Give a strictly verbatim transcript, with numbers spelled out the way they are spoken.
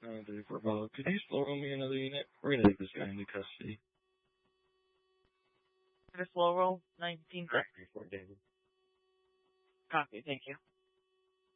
Uh, Dave Ravello, could you slow roll me another unit? We're gonna take this guy into custody. The slow roll, nineteen. Correct me for David. Copy, thank you.